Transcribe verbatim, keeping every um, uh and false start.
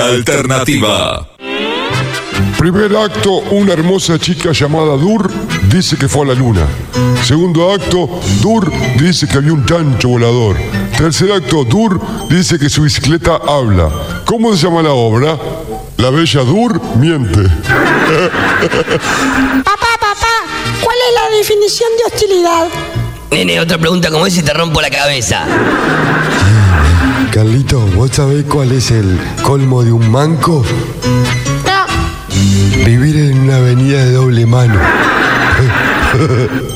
Alternativa. Primer acto, una hermosa chica llamada Dur dice que fue a la luna. Segundo acto, Dur dice que había un chancho volador. Tercer acto, Dur dice que su bicicleta habla. ¿Cómo se llama la obra? La bella Dur miente. Papá, papá, ¿cuál es la definición de hostilidad? Nene, otra pregunta como esa y te rompo la cabeza. Carlito, ¿vos sabés cuál es el colmo de un manco? No. Vivir en una avenida de doble mano.